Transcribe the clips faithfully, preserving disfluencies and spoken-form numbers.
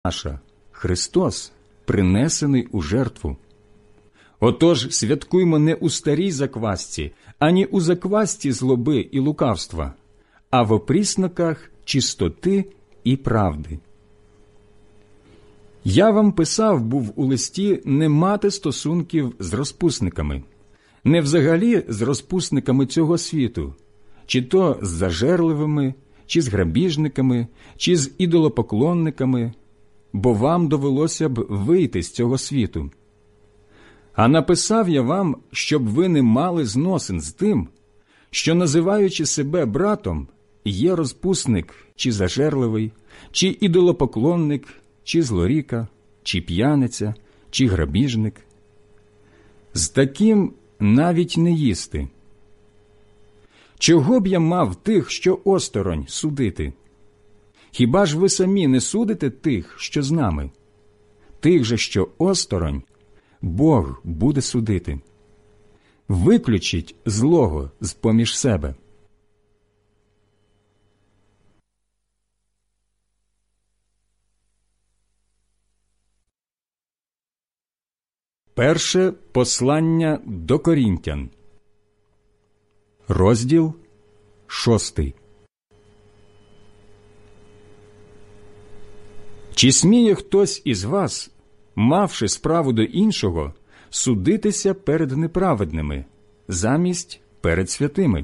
наша – Христос, принесений у жертву. Отож, святкуймо не у старій заквасці, ані у заквасці злоби і лукавства, а в опрісноках чистоти і правди. Я вам писав був у листі не мати стосунків з розпусниками, не взагалі з розпусниками цього світу, чи то з зажерливими, чи з грабіжниками, чи з ідолопоклонниками, бо вам довелося б вийти з цього світу. А написав я вам, щоб ви не мали зносин з тим, що, називаючи себе братом, є розпусник, чи зажерливий, чи ідолопоклонник, чи злоріка, чи п'яниця, чи грабіжник. З таким навіть не їсти. Чого б я мав тих, що осторонь, судити? Хіба ж ви самі не судите тих, що з нами? Тих же, що осторонь, Бог буде судити. Виключіть злого з-поміж себе. Перше послання до Корінтян, розділ шостий. Чи сміє хтось із вас, мавши справу до іншого, судитися перед неправедними, замість перед святими?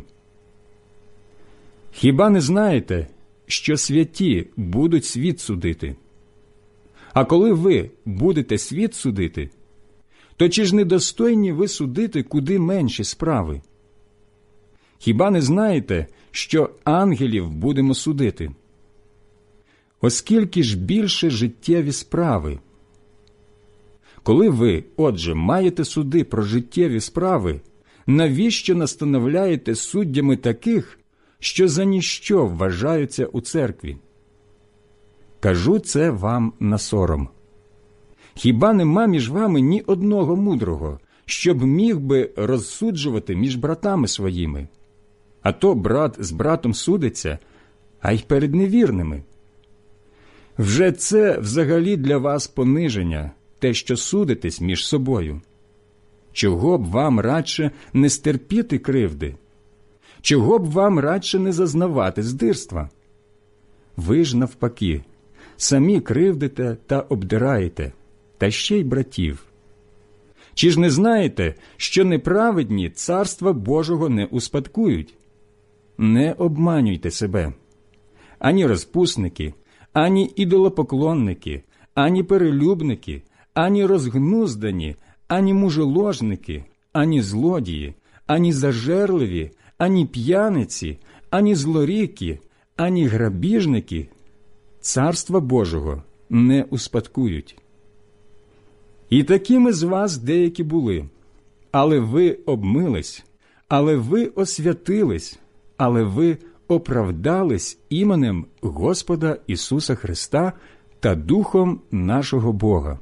Хіба не знаєте, що святі будуть світ судити? А коли ви будете світ судити, то чи ж не достойні ви судити куди менші справи? Хіба не знаєте, що ангелів будемо судити? Оскільки ж більше життєві справи. Коли ви, отже, маєте суди про життєві справи, навіщо настановляєте суддями таких, що за ніщо вважаються у церкві? Кажу це вам на сором. Хіба нема між вами ні одного мудрого, щоб міг би розсуджувати між братами своїми? А то брат з братом судиться, а й перед невірними. Вже це взагалі для вас пониження, те, що судитесь між собою. Чого б вам радше не стерпіти кривди? Чого б вам радше не зазнавати здирства? Ви ж навпаки, самі кривдите та обдираєте, та ще й братів. Чи ж не знаєте, що неправедні царства Божого не успадкують? Не обманюйте себе. Ані розпусники, ані ідолопоклонники, ані перелюбники, ані розгнуздані, ані мужеложники, ані злодії, ані зажерливі, ані п'яниці, ані злоріки, ані грабіжники царства Божого не успадкують. І такими з вас деякі були, але ви обмились, але ви освятились, але ви оправдались іменем Господа Ісуса Христа та Духом нашого Бога.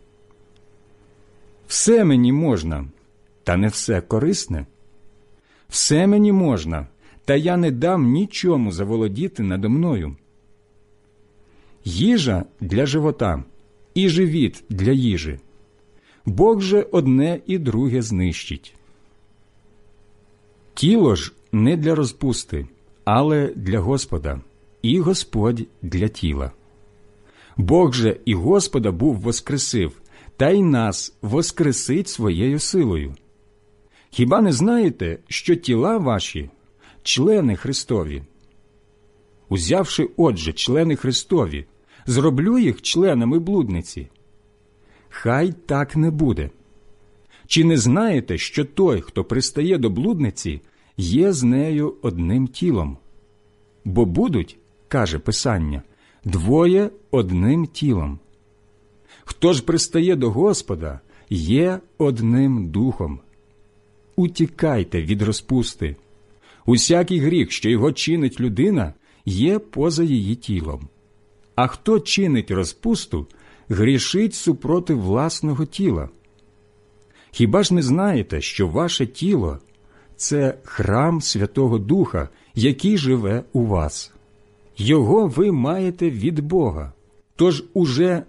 Все мені можна, та не все корисне. Все мені можна, та я не дам нічому заволодіти надо мною. Їжа для живота і живіт для їжі. Бог же одне і друге знищить. Тіло ж не для розпусти, але для Господа, і Господь для тіла. Бог же і Господа був воскресив, та й нас воскресить своєю силою. Хіба не знаєте, що тіла ваші – члени Христові? Узявши, отже, члени Христові, зроблю їх членами блудниці? Хай так не буде. Чи не знаєте, що той, хто пристає до блудниці, є з нею одним тілом? Бо будуть, каже Писання, двоє одним тілом. Хто ж пристає до Господа, є одним духом. Утікайте від розпусти. Усякий гріх, що його чинить людина, є поза її тілом. А хто чинить розпусту, грішить супроти власного тіла. Хіба ж не знаєте, що ваше тіло – це храм Святого Духа, який живе у вас? Його ви маєте від Бога, Тож уже